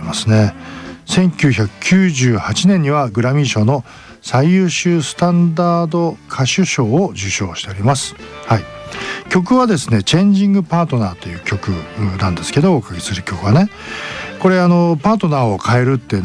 ますね。1998年にはグラミー賞の最優秀スタンダード歌手賞を受賞しております。はい、曲はですねチェンジングパートナーという曲なんですけど、おかけする曲はね、これパートナーを変えるって